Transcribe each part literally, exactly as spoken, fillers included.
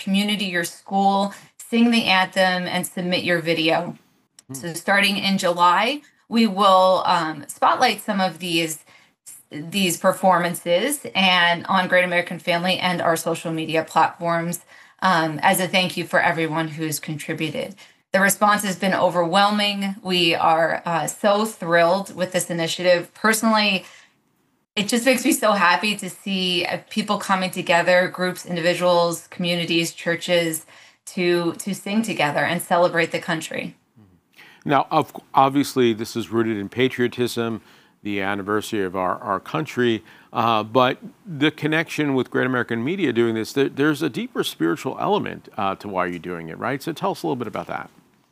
community, your school, sing the anthem, and submit your video. Mm. So starting in July, we will um, spotlight some of these these performances and on Great American Family and our social media platforms um, as a thank you for everyone who's contributed. The response has been overwhelming. We are uh, so thrilled with this initiative. Personally, it just makes me so happy to see uh, people coming together, groups, individuals, communities, churches, to to sing together and celebrate the country. Now, of, obviously, this is rooted in patriotism, the anniversary of our, our country, uh, but the connection with Great American Media doing this, there, there's a deeper spiritual element uh, to why you're doing it, right? So tell us a little bit about that.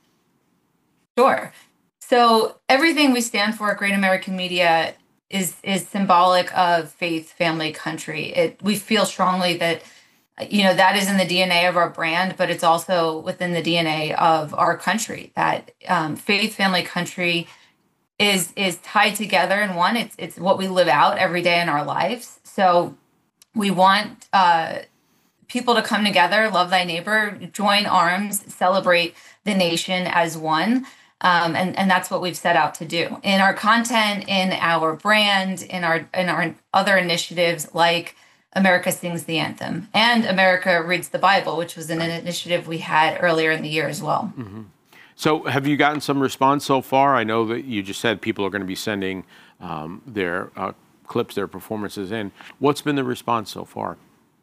Sure. So everything we stand for at Great American Media is is symbolic of faith, family, country. It, we feel strongly that, you know, that is in the D N A of our brand, but it's also within the D N A of our country, that um, faith, family, country is is tied together in one. It's it's what we live out every day in our lives. So we want uh, people to come together, love thy neighbor, join arms, celebrate the nation as one. Um, and, and that's what we've set out to do in our content, in our brand, in our in our other initiatives like America Sings the Anthem and America Reads the Bible, which was an initiative we had earlier in the year as well. Mm-hmm. So have you gotten some response so far? I know that you just said people are going to be sending um, their uh, clips, their performances in. What's been the response so far?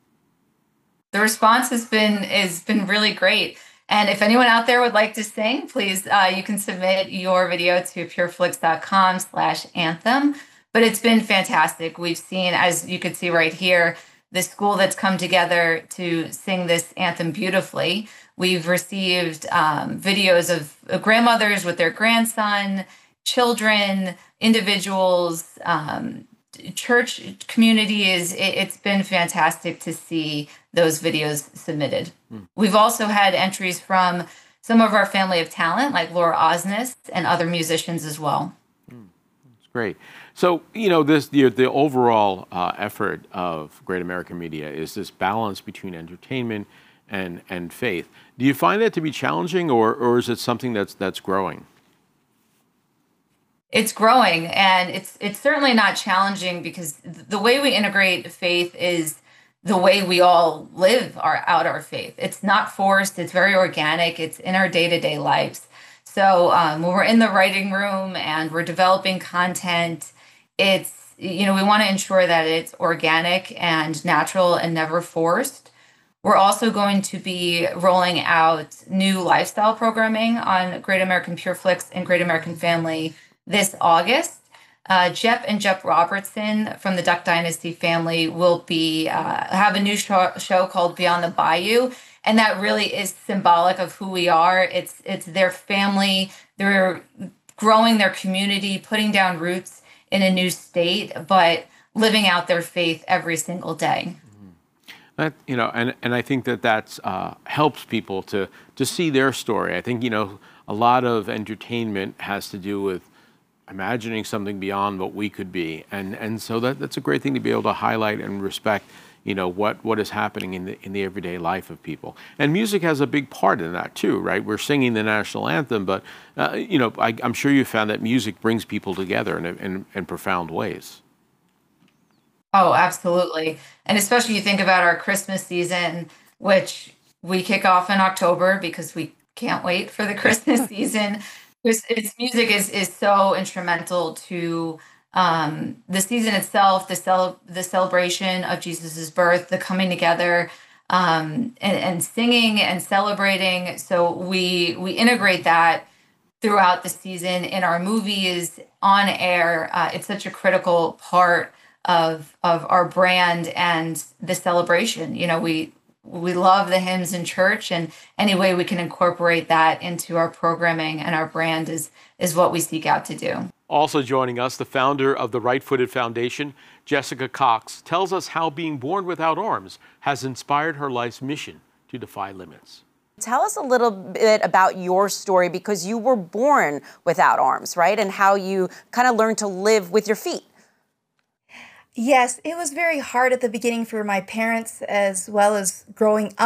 The response has been has been really great. And if anyone out there would like to sing, please, uh, you can submit your video to pureflix.com slash anthem. But it's been fantastic. We've seen, as you can see right here, the school that's come together to sing this anthem beautifully. We've received um, videos of grandmothers with their grandson, children, individuals, um, church communities. It, it's been fantastic to see those videos submitted. Mm. We've also had entries from some of our family of talent, like Laura Osnes and other musicians as well. Mm. That's great. So, you know, this the, the overall uh, effort of Great American Media is this balance between entertainment and and faith. Do you find that to be challenging, or or is it something that's that's growing? It's growing, and it's it's certainly not challenging because the way we integrate faith is the way we all live our out our faith. It's not forced. It's very organic. It's in our day-to-day lives. So um, when we're in the writing room and we're developing content, it's, you know, we want to ensure that it's organic and natural and never forced. We're also going to be rolling out new lifestyle programming on Great American PureFlix and Great American Family this August. Uh, Jep and Jep Robertson from the Duck Dynasty family will be uh, have a new show, show called Beyond the Bayou, and that really is symbolic of who we are. It's it's their family. They're growing their community, putting down roots in a new state, but living out their faith every single day. That, you know, and, and I think that that's uh, helps people to to see their story. I think, you know, a lot of entertainment has to do with imagining something beyond what we could be, and and so that that's a great thing to be able to highlight and respect, you know, what what is happening in the in the everyday life of people. And music has a big part in that too, right? We're singing the national anthem, but uh, you know, I, I'm sure you found that music brings people together in in, in profound ways. Oh, absolutely. And especially you think about our Christmas season, which we kick off in October because we can't wait for the Christmas season. It's, it's music is is so instrumental to um, the season itself, the cel- the celebration of Jesus's birth, the coming together, um, and, and singing and celebrating. So we we integrate that throughout the season in our movies, on air. Uh, it's such a critical part of of our brand and the celebration. You know, we we love the hymns in church, and any way we can incorporate that into our programming and our brand is is what we seek out to do. Also joining us, the founder of the Right Footed Foundation, Jessica Cox, tells us how being born without arms has inspired her life's mission to defy limits. Tell us a little bit about your story, because you were born without arms, right? And how you kind of learned to live with your feet. Yes, it was very hard at the beginning for my parents as well as growing up.